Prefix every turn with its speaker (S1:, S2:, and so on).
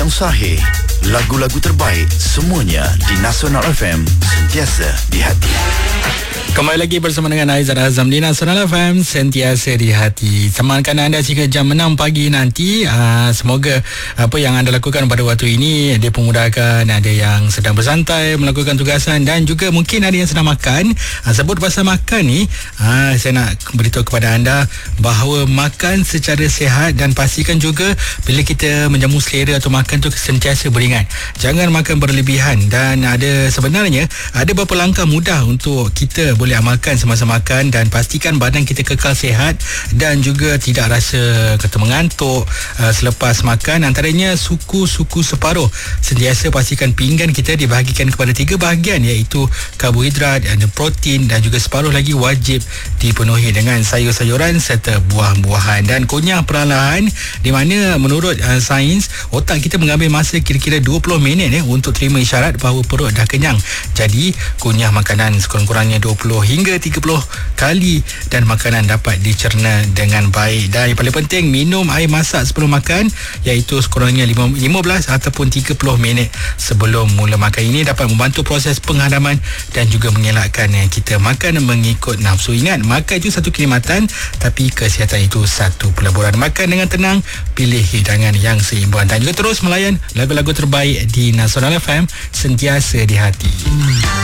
S1: Yang sahih, lagu-lagu terbaik semuanya di Nasional FM, sentiasa di hati.
S2: Kembali lagi bersama dengan Aizat Azam di Nasional FM, sentiasa di hati. Temankan anda jika jam 6 pagi nanti. Semoga apa yang anda lakukan pada waktu ini dia memudahkan. Ada yang sedang bersantai melakukan tugasan dan juga mungkin ada yang sedang makan. Sebut pasal makan ni, saya nak beritahu kepada anda bahawa makan secara sihat dan pastikan juga bila kita menjamu selera atau makan tu sentiasa beringat. Jangan makan berlebihan dan sebenarnya ada beberapa langkah mudah untuk kita boleh amalkan semasa makan dan pastikan badan kita kekal sihat dan juga tidak rasa kata mengantuk selepas makan. Antaranya suku separuh. Sentiasa pastikan pinggan kita dibahagikan kepada 3 bahagian, iaitu karbohidrat, ada protein dan juga separuh lagi wajib dipenuhi dengan sayur-sayuran serta buah-buahan. Dan kunyah perlahan di mana menurut sains otak kita mengambil masa kira-kira 20 minit untuk terima isyarat bahawa perut dah kenyang. Jadi kunyah makanan sekurang-kurangnya 20 hingga 30 kali dan makanan dapat dicerna dengan baik. Dan yang paling penting, minum air masak sebelum makan, iaitu sekurangnya 15 ataupun 30 minit sebelum mula makan. Ini dapat membantu proses penghadaman dan juga mengelakkan kita makan mengikut nafsu. Ingat, makan itu satu kenikmatan tapi kesihatan itu satu peleburan. Makan dengan tenang, pilih hidangan yang seimbang dan juga terus melayan lagu-lagu terbaik di Nasional FM, sentiasa di hati.